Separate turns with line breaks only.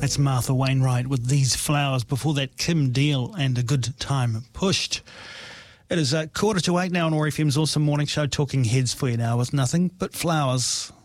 That's Martha Wainwright with These Flowers. Before that, Kim Deal and A Good Time Pushed. It is 7:45 now on OAR FM's Awesome Morning Show. Talking Heads for you now with nothing but flowers.